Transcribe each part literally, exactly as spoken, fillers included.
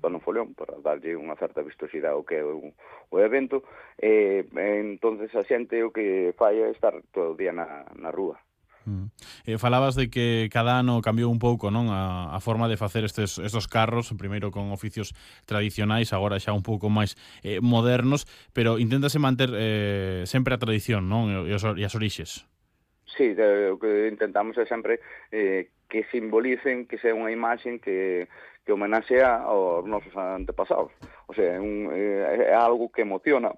participa no folión para darlle unha certa vistosidade ao que é o, o evento, e entonces a xente o que fai é estar todo o día na, na rúa. Mm. Eh, falabas de que cada ano cambiou un pouco, non, a, a forma de facer estes, estes carros, primeiro con oficios tradicionais, agora xa un pouco máis eh, modernos, pero inténtase manter eh, sempre a tradición, non, e, os, e as orixes. Sí, de, o que intentamos é sempre eh, que simbolicen, que sea unha imaxe que, que homenaxea aos nosos antepasados. O sea, é, un, eh, é algo que emociona,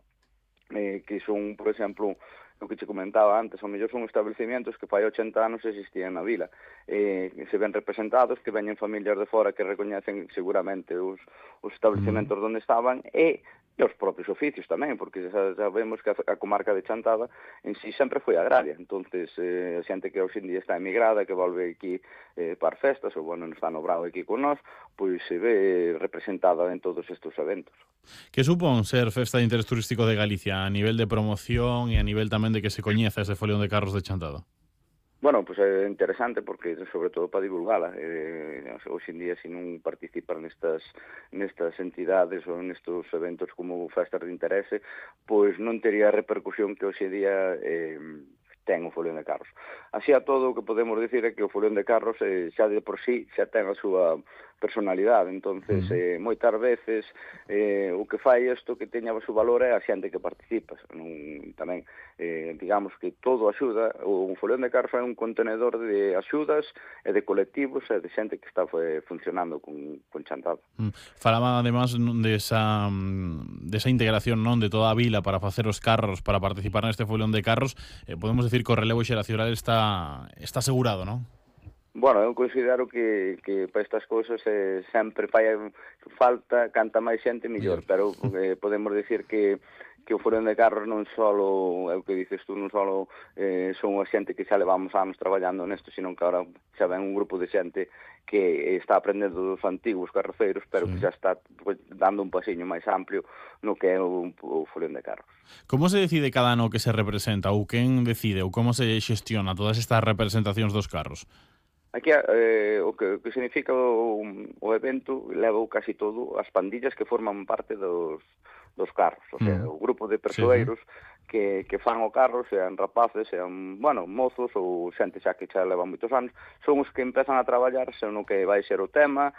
eh, que son, por exemplo, o que che comentaba antes, ao mellor son establecimientos que fai ochenta anos existían na vila, eh, que se ven representados, que veñen familias de fora que recoñecen seguramente os, os establecementos mm. onde estaban, e e os propios oficios tamén, porque xa sabemos que a, a comarca de Chantada en si sempre foi agraria, entonces eh, a xente que hoxe en día está emigrada, que volve aquí eh, para festas, ou bueno, está no Bravo aquí con nós, pois se ve representada en todos estes eventos. Que supón ser Festa de Interés Turístico de Galicia a nivel de promoción e a nivel tamén de que se coñeza ese folión de carros de Chantada? Bueno, pues é interesante porque, sobre todo, para divulgala. Eh, hoxe en día, se non participan nestas, nestas entidades ou nestes eventos como festas de interese, pois non tería a repercusión que hoxe día eh, ten o folión de carros. Así a todo, o que podemos dicir é que o folión de carros eh, xa de por sí xa ten a súa personalidade, entonces eh, moitas veces eh, o que fai isto que teña o seu valor é a xente que participa. Non, tamén, eh, digamos que todo axuda, o folión de carros é un contenedor de axudas e de colectivos e de xente que está eh, funcionando con, con Chantada. Mm. Falaba además desa de desa integración, non, de toda a vila para facer os carros, para participar neste folión de carros, eh, podemos decir que o relevo xeracional está, está asegurado, non? Bueno, eu considero que, que para estas cousas eh, sempre fai falta, canta máis xente mellor, pero eh, podemos dicir que que o folión de carros non só, é o que dices tú, non só eh, son a xente que xa levamos anos traballando nesto, sino que agora xa ven un grupo de xente que está aprendendo dos antigos carroceiros, pero sí. que xa está pues, dando un pasiño máis amplio no que é o, o folión de carros. Como se decide cada ano que se representa, ou quen decide, ou como se xestiona todas estas representacións dos carros? Aquí eh, o, que, o que significa o, o evento leva casi todo as pandillas que forman parte dos, dos carros, o sea, mm. o grupo de persoeiros sí, sí. que, que fan o carro, sean rapaces, sean, bueno, mozos ou xente xa que xa leva moitos anos, son os que empezan a traballar no que vai ser o tema,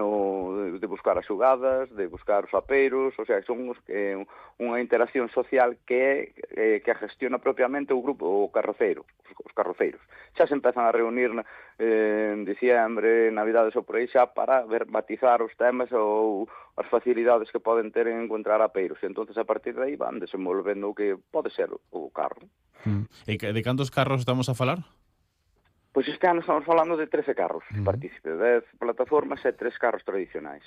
no de buscar as xugadas, de buscar os apeiros, o sea, son os que unha interacción social que é eh, que a gestiona propiamente o grupo, o carroceiro, os, os carroceiros. Xa se empezan a reunir eh, en diciembre, navidades ou por aí xa para ver, matizar os temas ou as facilidades que poden ter en encontrar apeiros. E entonces a partir de aí van desenvolvendo o que pode ser o carro. Mm. E de cantos carros estamos a falar? Pois este ano estamos falando de trece carros que mm. participen, dez plataformas e tres carros tradicionais.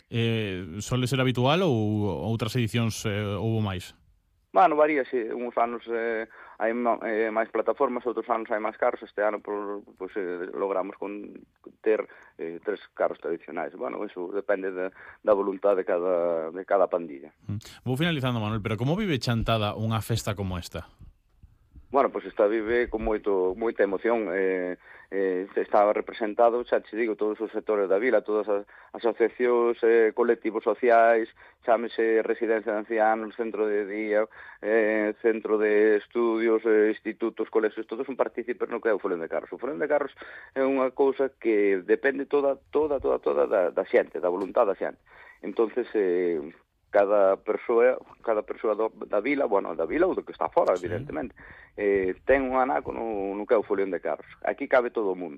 Eh, sole ser habitual ou outras edicións eh, houve máis? Bueno, varía, sí. Uns anos eh, hai eh, máis plataformas, outros anos hai máis carros. Este ano por, pues, eh, logramos con ter eh, tres carros tradicionais. Bueno, eso depende de, da voluntad de cada, de cada pandilla. Mm. Vou finalizando, Manuel, pero como vive Chantada unha festa como esta? Bueno, pois pues esta vive con moito moita emoción, eh, eh, estaba representado, xa te digo, todos os sectores da vila, todas as asociacións, eh, colectivos sociais, chámese residencia de ancianos, centro de día, eh, centro de estudios, eh, institutos, colexios, todos son partícipes no que é o folión de carros. O folión de carros é unha cousa que depende toda, toda, toda, toda da, da xente, da voluntad da xente. Entonces, eh, cada persoa, cada persoa do, da vila, bueno, da vila ou do que está fora, sí. evidentemente, eh, ten un anaco no, no que é o folión de carros. Aquí cabe todo o mundo.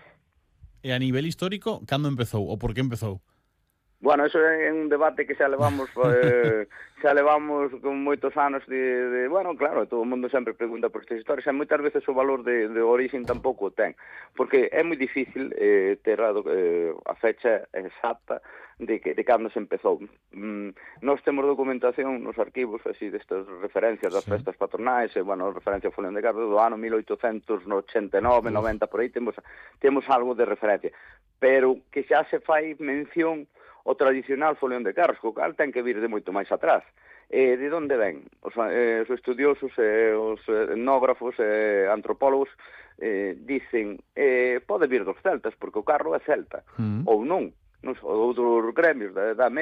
E a nivel histórico, cando empezou ou por que empezou? Bueno, eso é un debate que xa levamos eh, xa levamos con moitos anos de, de, bueno, claro, todo o mundo sempre pregunta por estas historias, e moitas veces o valor de, de orixen tampouco ten, porque é moi difícil eh, ter a, eh, a fecha exacta de que de cando se empezou. Mm, nós temos documentación nos arquivos así destas referencias das sí. festas patronais, e, bueno, referencia ao folión de carros do ano mil oitocentos ochenta e nove, noventa, por aí temos, temos algo de referencia, pero que xa se fai mención o tradicional folión de carros, co cal ten que vir de moito máis atrás. Eh, de onde ven? Os, eh, os estudiosos, eh, os etnógrafos, eh, antropólogos, eh, dicen, eh, pode vir dos celtas, porque o carro é celta, mm. ou non, nos outros gremios da Edad Media,